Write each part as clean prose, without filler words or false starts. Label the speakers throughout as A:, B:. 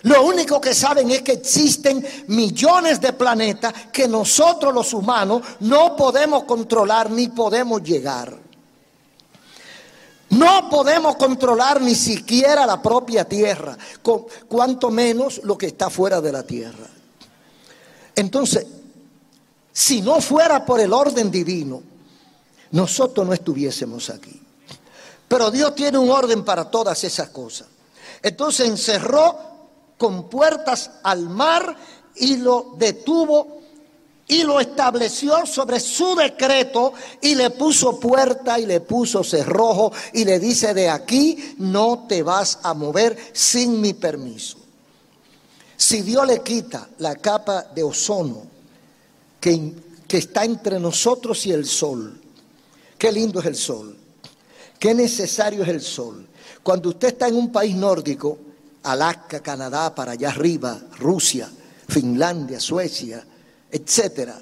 A: Lo único que saben es que existen millones de planetas que nosotros los humanos no podemos controlar ni podemos llegar. No podemos controlar ni siquiera la propia Tierra, cuanto menos lo que está fuera de la Tierra. Entonces, si no fuera por el orden divino, nosotros no estuviésemos aquí. Pero Dios tiene un orden para todas esas cosas. Entonces encerró con puertas al mar y lo detuvo y lo estableció sobre su decreto y le puso puerta y le puso cerrojo y le dice: de aquí no te vas a mover sin mi permiso. Si Dios le quita la capa de ozono que está entre nosotros y el sol, qué lindo es el sol, qué necesario es el sol. Cuando usted está en un país nórdico, Alaska, Canadá, para allá arriba, Rusia, Finlandia, Suecia, etcétera,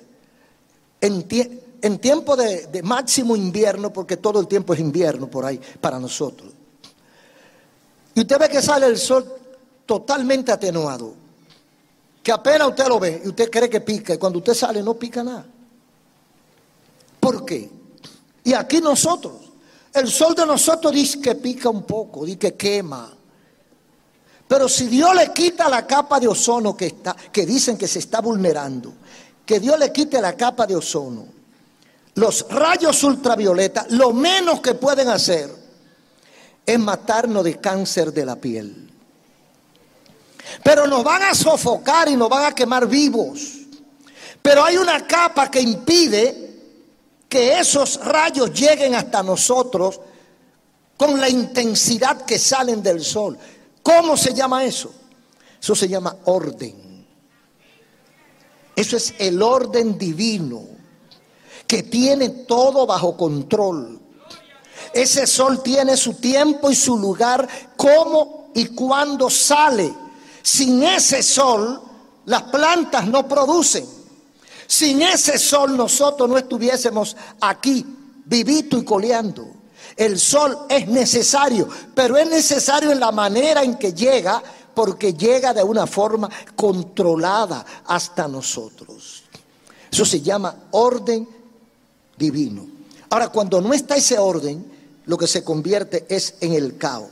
A: en tiempo de máximo invierno, porque todo el tiempo es invierno por ahí para nosotros, y usted ve que sale el sol totalmente atenuado, que apenas usted lo ve y usted cree que pica, y cuando usted sale no pica nada. ¿Por qué? Y aquí nosotros, el sol de nosotros dice que pica un poco, dice que quema. Pero si Dios le quita la capa de ozono que dicen que se está vulnerando, que Dios le quite la capa de ozono, los rayos ultravioleta, lo menos que pueden hacer es matarnos de cáncer de la piel. Pero nos van a sofocar y nos van a quemar vivos. Pero hay una capa que impide que esos rayos lleguen hasta nosotros con la intensidad que salen del sol. ¿Cómo se llama eso? Eso se llama orden. Eso es el orden divino que tiene todo bajo control. Ese sol tiene su tiempo y su lugar, cómo y cuándo sale. Sin ese sol, las plantas no producen. Sin ese sol, nosotros no estuviésemos aquí, vivito y coleando. El sol es necesario, pero es necesario en la manera en que llega, porque llega de una forma controlada hasta nosotros. Eso se llama orden divino. Ahora, cuando no está ese orden, lo que se convierte es en el caos.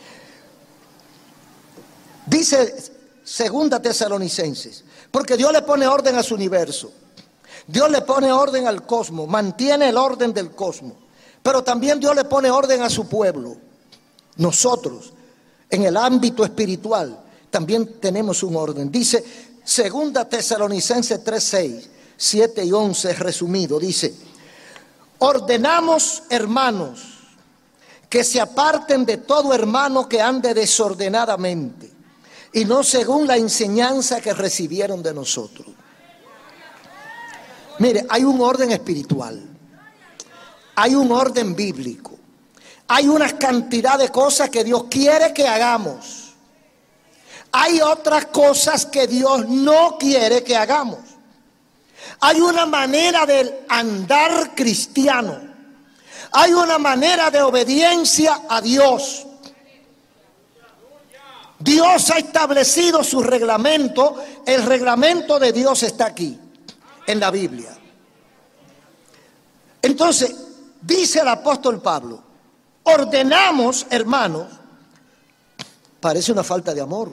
A: Dice 2 Tesalonicenses, porque Dios le pone orden a su universo. Dios le pone orden al cosmos, mantiene el orden del cosmos. Pero también Dios le pone orden a su pueblo. Nosotros, en el ámbito espiritual, también tenemos un orden. Dice 2 Tesalonicenses 3:6, 7 y 11 resumido. Dice: ordenamos, hermanos, que se aparten de todo hermano que ande desordenadamente y no según la enseñanza que recibieron de nosotros. Mire, hay un orden espiritual, hay un orden bíblico, hay una cantidad de cosas que Dios quiere que hagamos. Hay otras cosas que Dios no quiere que hagamos. Hay una manera de andar cristiano. Hay una manera de obediencia a Dios. Dios ha establecido su reglamento. El reglamento de Dios está aquí, en la Biblia. Entonces, dice el apóstol Pablo, ordenamos, hermanos. Parece una falta de amor.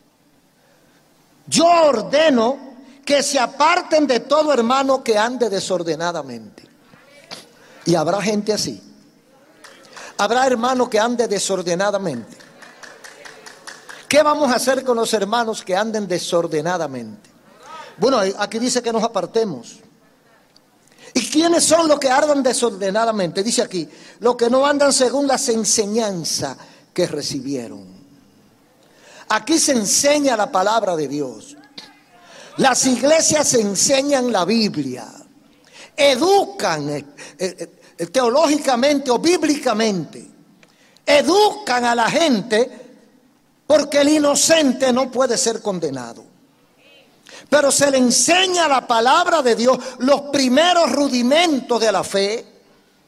A: Yo ordeno que se aparten de todo hermano que ande desordenadamente. Y habrá gente así. Habrá hermanos que ande desordenadamente. ¿Qué vamos a hacer con los hermanos que anden desordenadamente? Bueno, aquí dice que nos apartemos. ¿Y quiénes son los que andan desordenadamente? Dice aquí, los que no andan según las enseñanzas que recibieron. Aquí se enseña la palabra de Dios. Las iglesias enseñan la Biblia. Educan teológicamente o bíblicamente. Educan a la gente, porque el inocente no puede ser condenado. Pero se le enseña la palabra de Dios, los primeros rudimentos de la fe,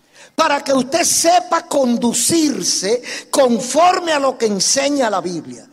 A: para que usted sepa conducirse conforme a lo que enseña la Biblia.